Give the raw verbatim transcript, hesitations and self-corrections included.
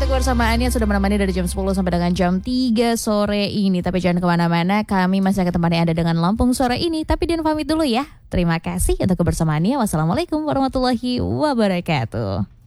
kebersamaannya sudah menemani dari jam sepuluh sampai dengan jam tiga sore ini. Tapi jangan kemana-mana, kami masih akan temani Anda dengan Lampung sore ini. Tapi Dian pamit dulu ya. Terima kasih untuk kebersamaannya. Wassalamualaikum warahmatullahi wabarakatuh.